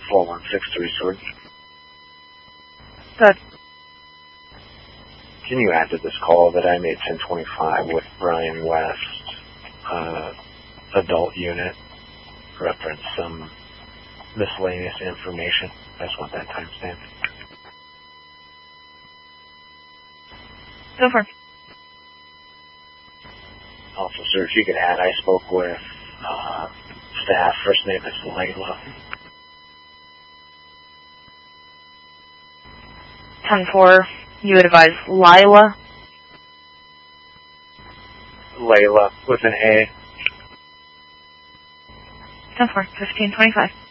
4163 Sword. Good. Can you add to this call that I made 1025 with Brian West, adult unit, reference some miscellaneous information? I just want that timestamp. Go for it. Also, sir, if you could add, I spoke with staff. First name is Layla. 10-4, you would advise Lila. Layla with an A. 10-4, 1525.